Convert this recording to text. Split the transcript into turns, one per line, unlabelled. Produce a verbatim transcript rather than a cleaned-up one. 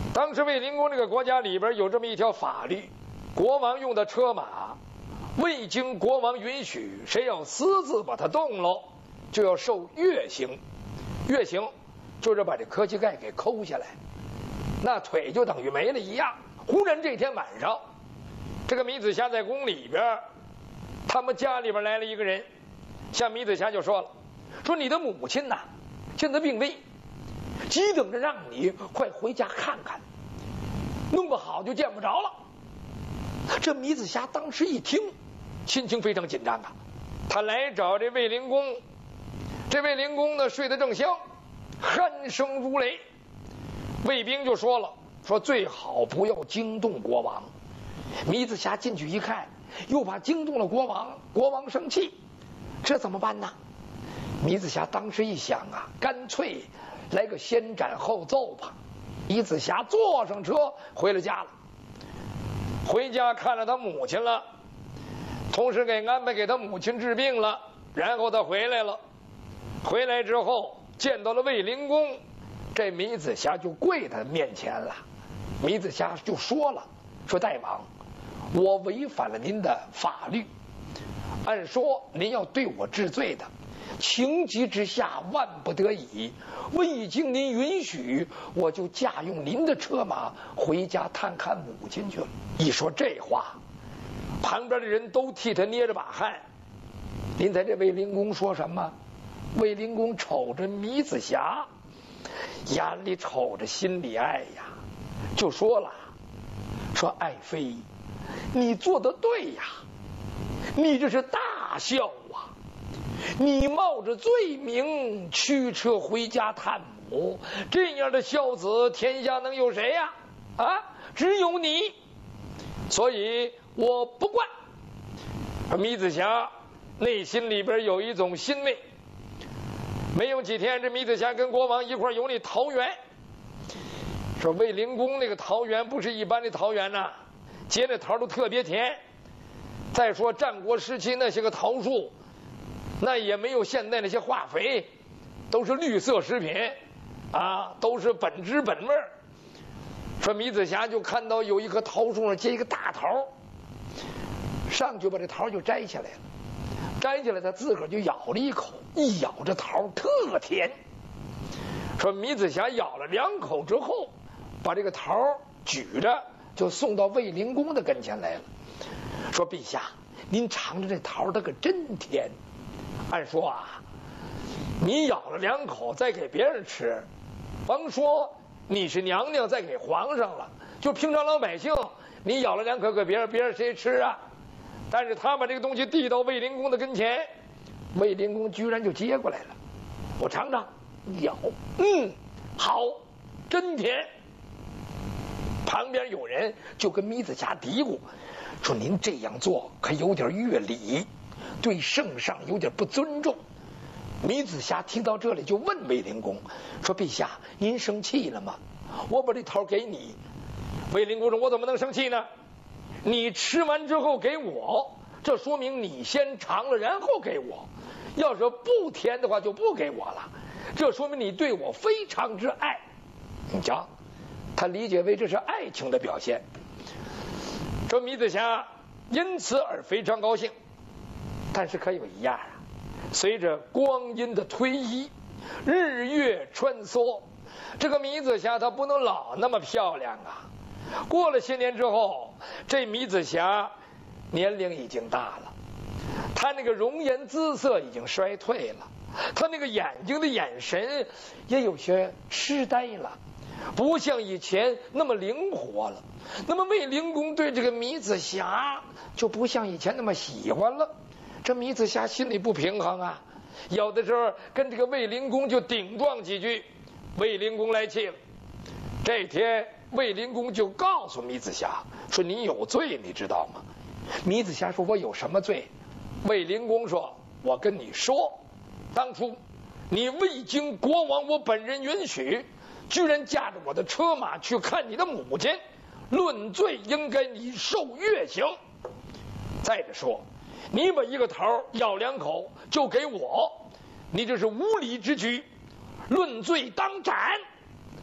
当时卫灵公这个国家里边有这么一条法律，国王用的车马未经国王允许，谁要私自把它动喽，就要受月刑。月刑就是把这科膝盖给抠下来，那腿就等于没了一样。忽然这天晚上，这个米子瑕在宫里边，他们家里边来了一个人，向米子瑕就说了，说你的母亲呐，现在病危，急等着让你快回家看看，弄不好就见不着了。这米子瑕当时一听，心情非常紧张啊，他来找这卫灵公，这卫灵公呢睡得正香，鼾声如雷。卫兵就说了，说最好不要惊动国王。米子瑕进去一看，又怕惊动了国王，国王生气，这怎么办呢？米子瑕当时一想啊，干脆来个先斩后奏吧。米子瑕坐上车回了家了，回家看了他母亲了，同时给安排给他母亲治病了，然后他回来了。回来之后见到了卫灵公，这米子瑕就跪他面前了。米子瑕就说了，说大王，我违反了您的法律，按说您要对我治罪的，情急之下万不得已，未经您允许，我就驾用您的车马回家探看母亲去了。一说这话，旁边的人都替他捏着把汗。您猜这卫灵公说什么？卫灵公瞅着米子瑕，眼里瞅着心里爱呀，就说了，说爱妃，你做得对呀，你这是大孝啊，你冒着罪名驱车回家探母，这样的孝子天下能有谁呀？啊，只有你，所以我不惯。米子瑕内心里边有一种欣慰。没有几天，这米子瑕跟国王一块游那桃园，说卫灵公那个桃园不是一般的桃园呐、啊，结的桃都特别甜。再说战国时期那些个桃树，那也没有现在那些化肥，都是绿色食品啊，都是本汁本味。说米子瑕就看到有一棵桃树上结一个大桃，上去把这桃就摘下来了。摘下来他自个儿就咬了一口，一咬这桃特甜。说米子瑕咬了两口之后，把这个桃举着就送到卫灵公的跟前来了，说陛下，您尝尝这桃，它可真甜。按说啊，你咬了两口再给别人吃，甭说你是娘娘再给皇上了，就平常老百姓你咬了两口给别人，别人谁吃啊？但是他把这个东西递到卫灵公的跟前，卫灵公居然就接过来了。我尝尝，咬，嗯，好，真甜。旁边有人就跟米子瑕嘀咕，说您这样做可有点越礼，对圣上有点不尊重。米子瑕听到这里就问卫灵公，说陛下，您生气了吗？我把这桃给你。卫灵公说，我怎么能生气呢？你吃完之后给我，这说明你先尝了然后给我，要是不甜的话就不给我了，这说明你对我非常之爱。你瞧，他理解为这是爱情的表现。说米子瑕因此而非常高兴，但是可有一样啊，随着光阴的推移，日月穿梭，这个米子瑕她不能老那么漂亮啊。过了些年之后，这米子瑕年龄已经大了，她那个容颜姿色已经衰退了，她那个眼睛的眼神也有些痴呆了，不像以前那么灵活了。那么卫灵公对这个米子瑕就不像以前那么喜欢了，这米子瑕心里不平衡啊，有的时候跟这个卫灵公就顶撞几句，卫灵公来气了。这天卫灵公就告诉米子瑕说，你有罪，你知道吗？米子瑕说，我有什么罪？卫灵公说，我跟你说，当初你未经国王我本人允许，居然驾着我的车马去看你的母亲，论罪应该你受月刑。再者说，你把一个桃咬两口就给我，你这是无礼之举，论罪当斩。